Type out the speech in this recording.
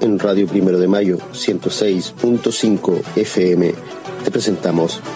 en Radio Primero de Mayo 106.5 FM te presentamos